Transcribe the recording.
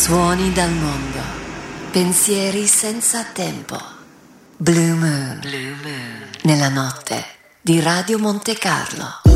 Suoni dal mondo, pensieri senza tempo. Blue Moon, nella notte di Radio Monte Carlo.